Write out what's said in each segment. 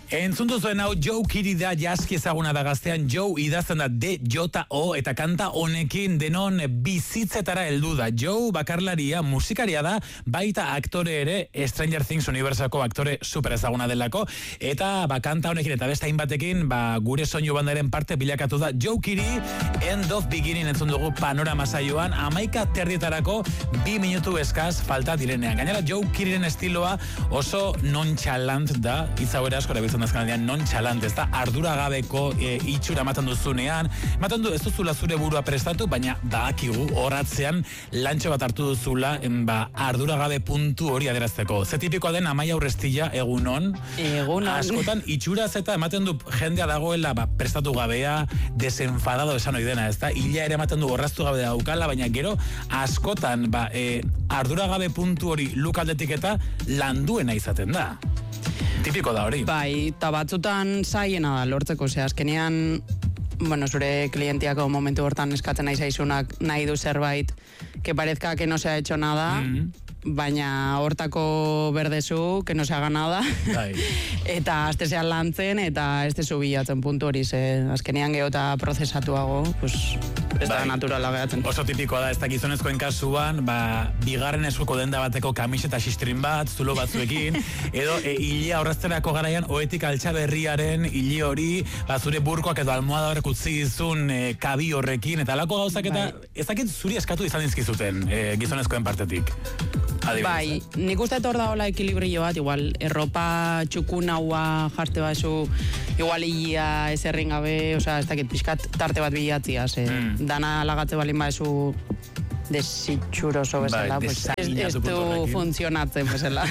Entzun duzuen hau Joe Kiri da, jaski ezaguna da gaztean. Joe idazten da D-J-O eta kanta honekin denon bizitzetara heldu da. Joe bakarlaria, musikaria da, baita aktore ere, Stranger Things unibertsako aktore super ezaguna delako, eta kanta honekin eta beste hainbatekin gure soinu bandaren parte bilakatu da. Joe Kiri, End of Beginning entzun dugu panorama saioan, 11:30 2 minutu eskaz falta direnean. Gainera Joe Kiriren estiloa oso nonchalant da, itzauera asko erabiltzen azkanaldian nonchalant, ez da arduragabeko itxura ematen duzunean, ematen du ez duzula zure burua prestatu, baina badakigu horatzean lantxo bat hartu duzula arduragabe puntu hori adierazteko. Ze tipikoa den Amaia Urrestilla egunon. Askotan itxuraz eta ematen du jendea dagoela prestatu gabea, desenfadado esan ohi dena, ez da? Ila ere ematen du orraztu gabe daukala, baina gero askotan arduragabe puntu hori lukaldetik eta landuena izaten da. Tipiko da hori. Bai, eta batzutan zaiena da lortzeko, azkenean, zure klientiako momentu hortan eskatzen nahi zaizunak nahi du zerbait, que parezca que no se ha hecho nada, baina hortako berdezu, que no se haga nada, eta azte zean lantzen, eta ez tezu bilatzen puntu hori, azkenean geota prozesatuago, ez da naturala gehatzen. Oso tipikoa da, ez da gizonezkoen kasuan, bigarren eskuko denda bateko kamiseta xistrin bat, zulo batzuekin, edo hilia horrazterako garaian, oetik altxaberriaren hili hori, zure burkoak edo almohada horrek utzi gizun kabi horrekin, eta alako gauzak eta ez dakit zuri eskatu izan dizkizuten gizonezkoen partetik. Bai, nik uste hor da hola ekilibrio bat, igual, erropa txukun haua jarte bazu, igual hilia ez errin gabe, ez dakit pixkat tarte bat bilatzia, dana alagatze balin baezu desitxuroso bezala, ez du funtzionatzen bezala.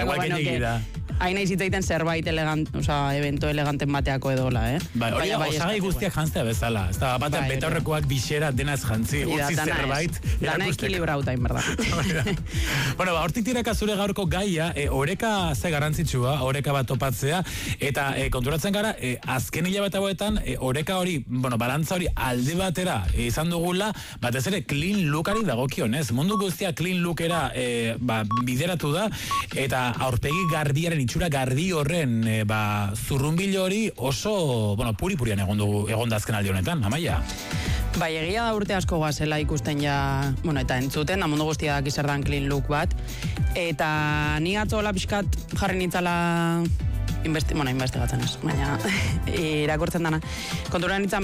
Hain nahi zitzaiten zerbait evento eleganten bateako edola, Bai, hori osagai guztiak jantzea bezala. Ez da, batean betaurrekoak bisera denaz jantzi, utzi zerbait. Dana ekilibrauta, inberda. Hortik tiraka zure gaurko gaia, oreka ze garrantzitsua, oreka bat topatzea, eta konturatzen gara, azken hilabete hauetan, oreka hori, balantza hori alde batera izan dugula, batez ere clean lookari dagokionez. Mundu guztia clean lookera bideratu da, eta aurpegi garbiaren itxura gardi horren zurrunbilo hori oso, puri-purian egon da azken aldi honetan, Amaia? Bai, egia da urte asko gazela ikusten eta entzuten, da mundu guztia daki zer dan clean look bat, eta ni atzo hola pixkat jarri nintzala investigatzen ez, baina irakurtzen dana. Konturan nintzen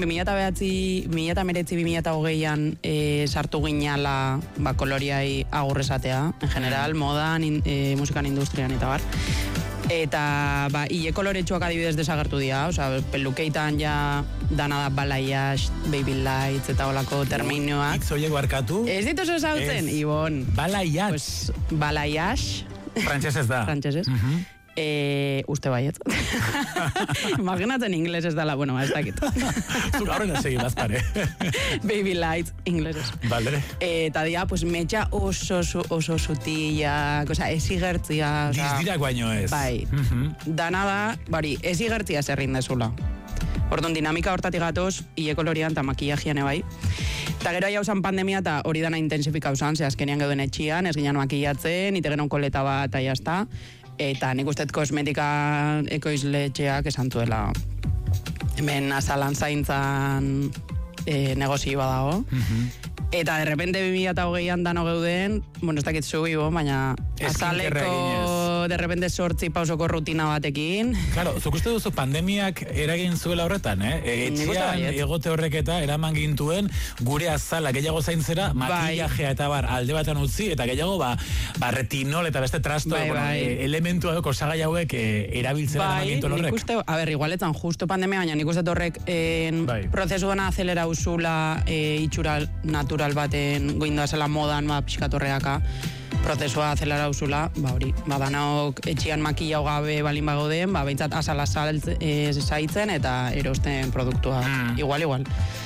2019-2020an sartu ginala koloriai agurrezatea, en general, modan, musikan industrian eta bar. Eta hile koloretsuak adibidez desagertu dira, pelukeitan dana da balayage, baby lights eta olako terminoak. Zoiek barkatu? Ez dituzu zautzen, Ibon. Balayage? Balayage. Frantxez da. Frantxez. Uste baiet. Imaginatzen ingles ez dela, ez dakit. Zuk horren esegi bazpare. Baby lights, ingleses. Baldere. Eta dia, metxa oso sutila, ezigertzia. Dizdirak baino ez. Bai. Dana da, ezigertzia zerrin dezula. Orduan, dinamika hortatik gatoz, hile kolorian eta makillajian bai. Eta gero jau zan pandemia eta hori dana intensifikau zan, azkenean gauden etxian, ez ginen makillatzen, ite genon koleta bat eta jazta. Eta nik usteet kosmetika ekoizletxeak esan duela hemen azalan zaintzan negozio badago. Eta de repente 2020an dano geuden, ez dakit zubi baina azaleko de repente sortzi pausoko rutina batekin. Claro, zuk uste duzu pandemiak eragin zuela horretan, Etxean egote horrek eta eraman gintuen gure azala gehiago zaintzera, makillajea eta alde batan utzi, eta gehiago retinol eta beste trasto elementua doko osagai hauek erabiltzera eraman gintuen horrek. Nik uste, igualetan justo pandemia, baina nik uste horrek prozesuan azelera usula itxura natural baten goinda zela modan pixkatorreaka prozesua azelera usula, danok etxian makillau gabe balin bagoden, behintzat azala zaitzen eta erosten produktua, igual.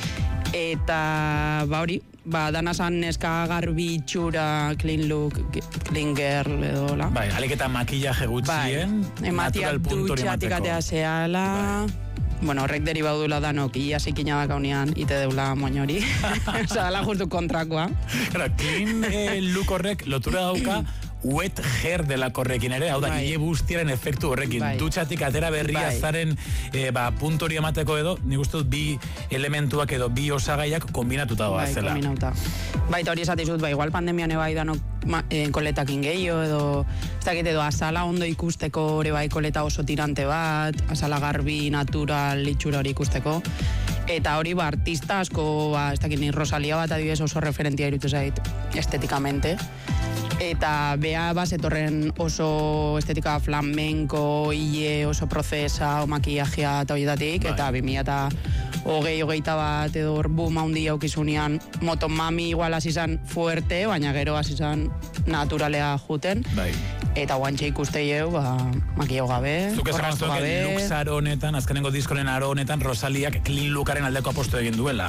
Eta, dana zan neska garbi itxura, clean look, clean girl edo, la? Alik eta makillaje gutxien, natural puntori emateko. Dutxatik atea zehala, horrek deribau dula danok, ia zikina dakaunean, ite deula moin hori. Osa, dala justu kontrakoa. Clean look horrek lotura dauka wet hair delakorrekin ere, hau da, hile bustiaren efektu horrekin. Dutxatik atera berria zaren puntori emateko edo, nik uste dut bi elementuak edo bi osagaiak kombinatuta doa zela. Kombinauta. Baita hori esatizut, igual pandemian ebai danok koletakin gehiago edo, ez dakit edo azala ondo ikusteko hori bai koleta oso tirante bat, azala garbi, natural, itxura hori ikusteko. Eta hori artista asko, ez dakit ni Rosalia bat adibidez oso referentia irutu zait estetikamente. Eta bea zetorren oso estetika flamenko, hile, oso prozesa, o makillajea eta horietatik, eta 2020-hogeita bat edo boom haundi jaukizunean Motomami igual hasi izan fuerte, baina gero hasi izan naturalea juten. Eta guantxe ikuste jau, makillao gabe, orraztu gabe. Lux aro honetan, azkenengo diskoren aro honetan, Rosaliak clean lookaren aldeko aposto egin duela.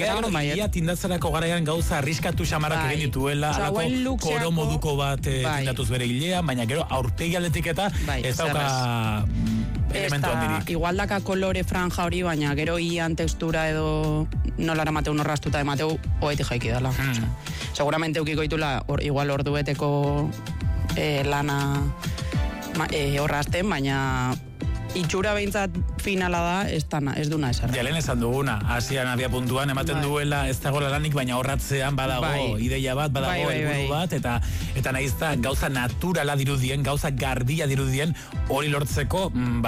Ia tindatzerako garaian gauza arriskatu xamarrak egin dituela, alako koro moduko bat tindatuz bere hilean, baina gero aurpegi aldetik eta ez dauka elementu handirik. Igual daka kolore franja hori, baina gero ian textura edo nolara mateu norrastuta emateu hoetik jaiki dela. Seguramente eukiko ditula igual ordueteko lana horrazten, baina itxura behintzat finala da, ez duna esan. Jalen esan duguna, hasian abia puntuan ematen duela ez dago lanik, baina horratzean badago ideia bat, badago helburu bat, eta nahizta gauza naturala dirudien, gauza garbia dirudien, hori lortzeko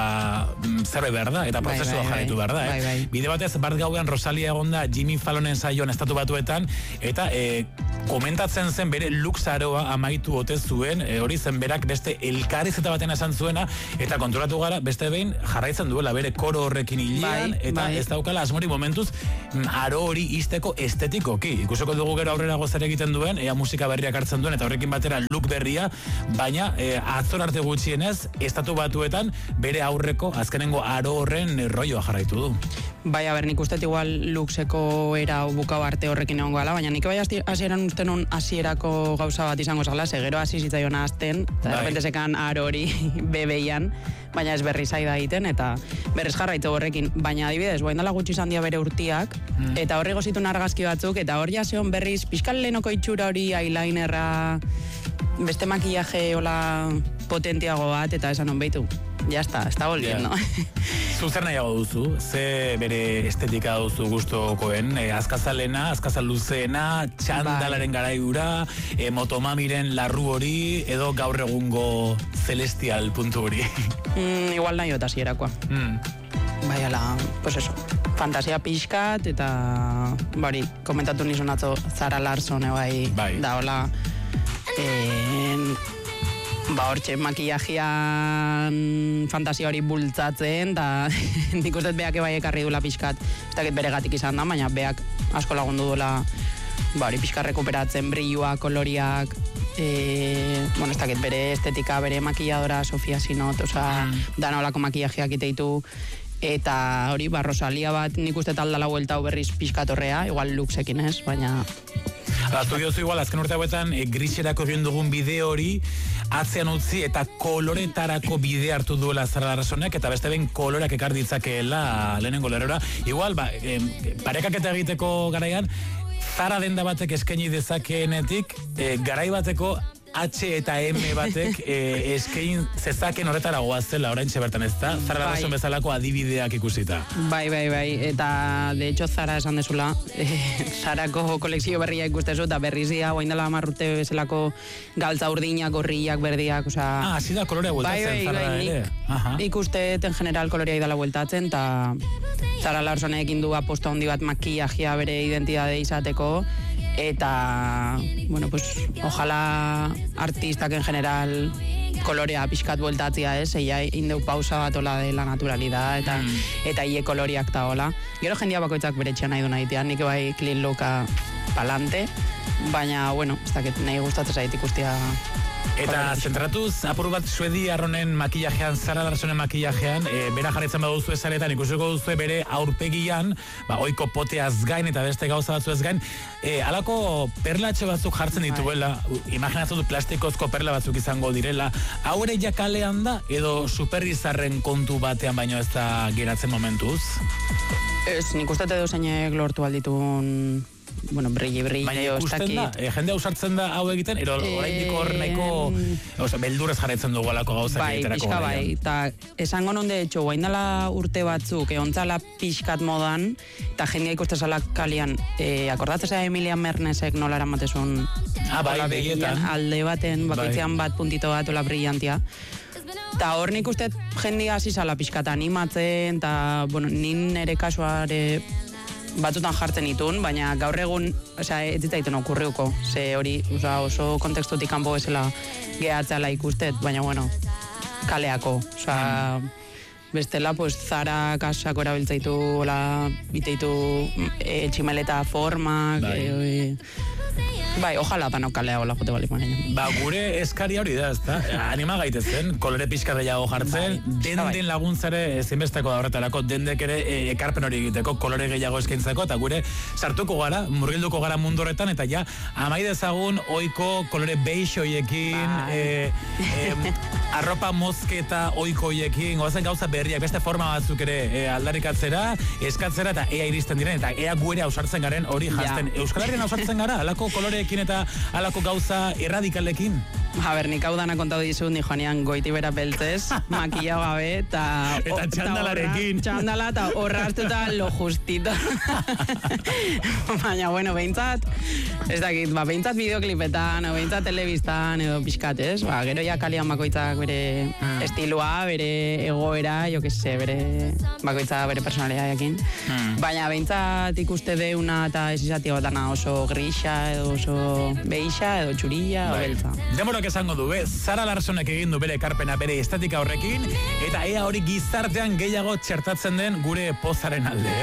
zerbait behar da, eta prozesua jarraitu behar da. Bide batez, bart gauean Rosalia egonda Jimmy Fallonen saioan estatu batuetan, eta komentatzen zen bere luxaroa amaitu ote zuen, hori zen berak beste elkarrizeta baten esan zuena, eta konturatu gara beste behin jarraitzen duela bere koro horrekin hilean, eta ez daukala asmori momentuz aro hori izteko estetikoki. Ikusiko dugu gero aurrera gozare egiten duen, ea musika berriak hartzen duen, eta horrekin batera look berria, baina atzor arte gutxienez, estatu batuetan bere aurreko azkenengo aro horren rolloa jarraitu du. Bai, nik uste igual luxeko era bukau arte horrekin egon gala, baina nik bai hasieran usten un hasierako gauza bat izango zala, segero hasi zitzaiona azten, eta de repente sekan aro hori bebeian, baina ez berri zaida egiten, eta berriz jarraitu horrekin. Baina adibidez, guain dela gutxi izan dia bere urtiak, eta horri gozitun argazki batzuk, eta hori jaseon berriz, pixkal lehenoko itxura hori, eyelinerra, beste makillaje hola potentiago bat, eta esan onbeitu. Ya está volviendo. Zuzer nahiago duzu, ze bere estetika duzu gustokoen, azkazalena, azkazal luzeena, txandalaren garaiura, Motomamiren larru hori, edo gaur egungo celestial puntu hori. Igual nahi eta zierakoa. Bai, ala, pues eso, fantasia pixkat, eta bari, komentatu nizun atzo Zara Larson, da hola, hortxe makillajean fantasia hori bultzatzen, da nik uste beak ebai ekarri dula pixkat, ez dakit beregatik izan da, baina beak asko lagundu dula hori pixkat rekuperatzen brillua, koloriak, ez dakit bere estetika, bere makilladora, Sofia Sinot, dana olako makillajeak iteitu, eta hori, Rosalia bat nik uste taldala huelta berriz pixkat horrea, igual luxekin ez, baina... Aztu diozu igual, azken urte hauetan griserako egin dugun bideo hori atzean utzi eta koloretarako bide hartu duela Zara Larsonek, eta beste ben koloreak ekar ditzakeela lehenengo lerora. Igual, parekaketa egiteko garaian, Zara denda batek eskaini dezakeenetik, garai bateko H eta M batek eskein zezaken horretara goazela orain bertan ez da? Zara Larson bezalako adibideak ikusita. Bai, eta de hecho Zara esan dezula, Zarako kolekzio berria ikustezu, eta berrizia, guain dela 10 urte bezalako galtza urdinak, gorriak, berdiak, hasi da kolorea bueltatzen Zara ere. Ikuste en general kolorea idala bueltatzen, eta Zara Larsonek indu aposto handi bat makillajea bere identidade izateko, eta, bueno, pues, ojalá artistak en general kolorea pixkat bueltatzia, eia indeu pausa bat ola de la naturalidad, eta hie koloriak ta hola. Gero jendia bakoitzak bere txan nahi du nahitean, nik bai clean looka palante, baina, bueno, ez dakit nahi gustatzen zait ikustia. Eta zentratuz, apur bat Suedia arronen makillajean, Zara Larsonen makillajean, bera jarraitzen baduzu ezaretan, ikusiko duzu bere aurpegian, oiko poteaz gain eta beste gauza batzu ez gain, alako perlatxe batzuk jartzen dituela, imaginatzen du plastikozko perla batzuk izango direla, haure jakalean da, edo superrizarren kontu batean baino ez da geratzen momentuz? Ez, nik uste edo zeinek lortu alditun bueno, brilli, baina ikusten da, jende ausartzen da hau egiten, ero oraindik hor nahiko, beldurrez jarraitzen dugu alako gauzak egiterako. Bai, eta esango non de hecho, guaindala urte batzuk, ontzala pixkat modan, eta jendea ikustezala kalian, akordatzea Emilia Mernesek nola eramatezun begietan. Alde baten, bakoitzean bat puntito bat, ola brillantia. Eta hor nik uste jendia hasi zala pixkat animatzen, eta, bueno, nin ere kasuare batzutan jartzen itun, baina gaur egun, ez ditzaiten okurriuko, ze hori, oso kontekstutik kanpo bezala gehatzala ikustet, baina, bueno, kaleako, bestela, pues, Zara kasako erabiltzaitu, biteitu tximeleta formak, bai, ojala danok kalea hola jote bali magainen. Gure eskaria hori da, ezta? Anima gaitezen, kolore pixka gehiago jartzen, den laguntzare ezinbesteko da horretarako, dendek ere ekarpen hori egiteko, kolore gehiago eskaintzeko, eta gure sartuko gara, murgilduko gara mundu horretan, eta ja, amai dezagun oiko kolore beige hoiekin, arropa mozketa oiko hoiekin, goazen gauza berriak, beste forma batzuk ere aldarikatzera, eskatzera, eta ea iristen diren, eta ea guere ausartzen garen hori jazten. Euskal Herrian ausartzen gara, alako koloreekin eta alako gauza erradikalekin? Nik hau dana kontatu dizut, ni joanean goiti bera beltzez, makillao gabe, eta txandalarekin. Txandala, eta horraztuta lo justito. Baina, bueno, behintzat, ez dakit, behintzat bideoklipetan, behintzat telebistan, edo pixkat, ez? Gero ja kalian bakoitzak bere estilua, bere egoera, jo que se, bere bakoitza bere personalitateakin. Baina behintzat ikuste deuna eta ez izatea batana oso grisa, edo oso beixa, edo txurilla, edo beltza. Demorak esango du, Zara Larsonek egin du bere ekarpena bere estetika horrekin, eta ea hori gizartean gehiago txertatzen den gure pozaren alde,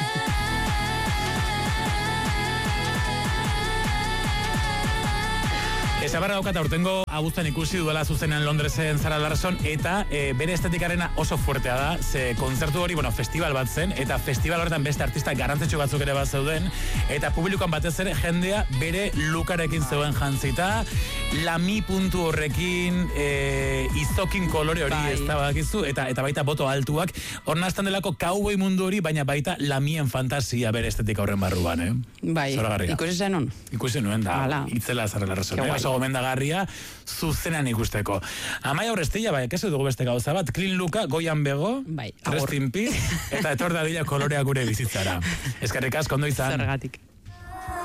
Ezabarra daukat aurtengo abuztuan ikusi duela zuzenean Londresen Zara Larson, eta bere estetikarena oso fuertea da, ze kontzertu hori, festival bat zen, eta festival horretan beste artista garrantzitsu batzuk ere bat zeuden, eta publikoan batez ere jendea bere lukarekin zeuden jantzita, lami puntu horrekin, izokin kolore hori ez da badakizu, eta baita boto altuak, hor nazten delako cowboy mundu hori, baina baita lamien fantasia bere estetika horren barruan, Bai, ikusi zenun? Ikusi nuen da, itzela Zara Larson, oso gomendagarria zuzenean ikusteko. Amaia Orestilla, kesu dugu beste gauza bat, Clean Luka, Goian Bego, Rest in Peace, eta etor dadila kolorea gure bizitzara. Eskerrik asko, ondo izan. Zergatik.